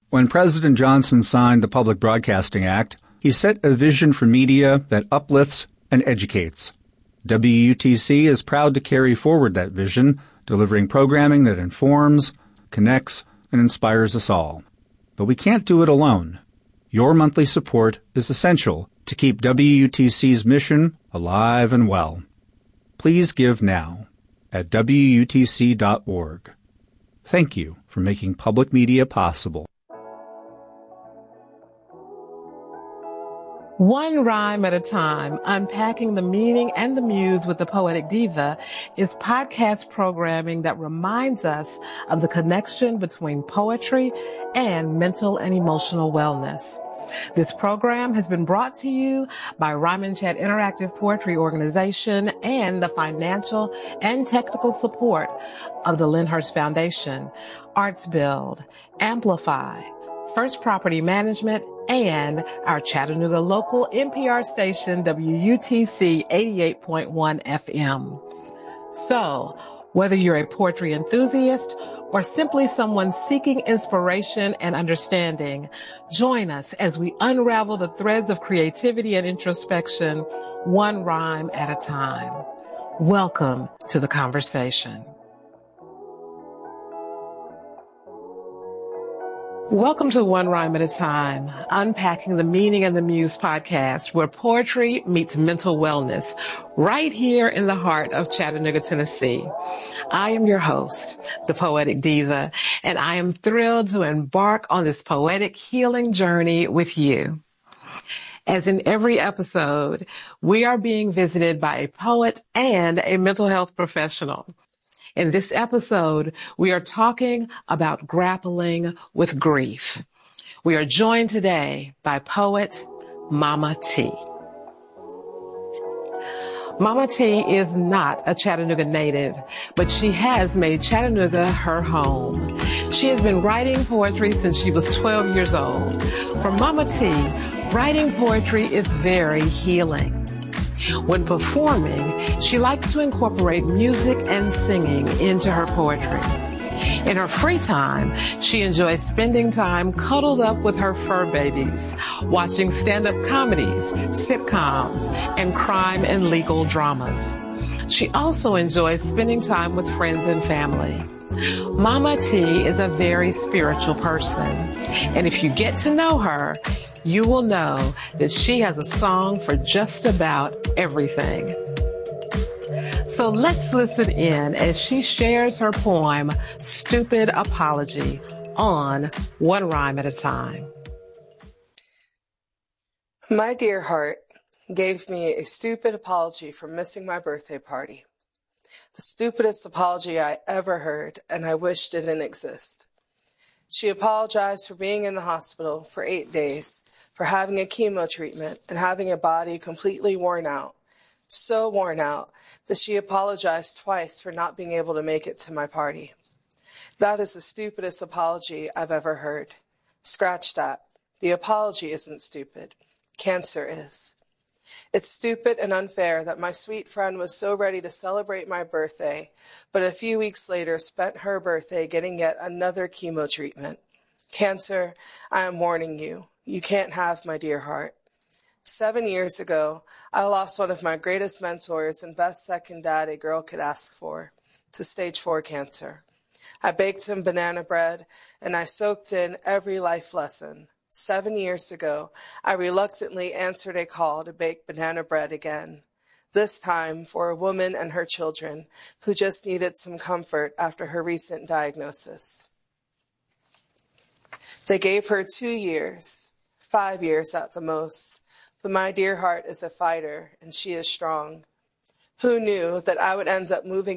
When President Johnson signed the Public Broadcasting Act, he set a vision for media that uplifts and educates. WUTC is proud to carry forward that vision, delivering programming that informs, connects, and inspires us all. But we can't do it alone. Your monthly support is essential to keep WUTC's mission alive and well. Please give now at WUTC.org. Thank you for making public media possible. One Rhyme at a Time, unpacking the meaning and the muse with the Poetic Diva, is podcast programming that reminds us of the connection between poetry and mental and emotional wellness. This program has been brought to you by Rhyme and Chat Interactive Poetry Organization and the financial and technical support of the Lyndhurst Foundation, Arts Build, Amplify, First Property Management, and our Chattanooga local NPR station, WUTC 88.1 FM. So, whether you're a poetry enthusiast or simply someone seeking inspiration and understanding, join us as we unravel the threads of creativity and introspection, one rhyme at a time. Welcome to the conversation. Welcome to One Rhyme at a Time, unpacking the meaning and the muse podcast, where poetry meets mental wellness, right here in the heart of Chattanooga, Tennessee. I am your host, the Poetic Diva, and I am thrilled to embark on this poetic healing journey with you. As in every episode, we are being visited by a poet and a mental health professional. In this episode, we are talking about grappling with grief. We are joined today by poet Mama T. Mama T is not a Chattanooga native, but she has made Chattanooga her home. She has been writing poetry since she was 12 years old. For Mama T, writing poetry is very healing. When performing, she likes to incorporate music and singing into her poetry. In her free time, she enjoys spending time cuddled up with her fur babies, watching stand-up comedies, sitcoms, and crime and legal dramas. She also enjoys spending time with friends and family. Mama T is a very spiritual person, and if you get to know her, you will know that she has a song for just about everything. So let's listen in as she shares her poem, Stupid Apology, on One Rhyme at a Time. My dear heart gave me a stupid apology for missing my birthday party. The stupidest apology I ever heard, and I wish didn't exist. She apologized for being in the hospital for 8 days, for having a chemo treatment and having a body completely worn out. So worn out that she apologized twice for not being able to make it to my party. That is the stupidest apology I've ever heard. Scratch that. The apology isn't stupid. Cancer is. It's stupid and unfair that my sweet friend was so ready to celebrate my birthday, but a few weeks later spent her birthday getting yet another chemo treatment. Cancer, I am warning you. You can't have my dear heart. 7 years ago, I lost one of my greatest mentors and best second dad a girl could ask for, to stage 4 cancer. I baked him banana bread, and I soaked in every life lesson. 7 years ago, I reluctantly answered a call to bake banana bread again, this time for a woman and her children who just needed some comfort after her recent diagnosis. They gave her 2 years, 5 years at the most, but my dear heart is a fighter, and she is strong. Who knew that I would end up moving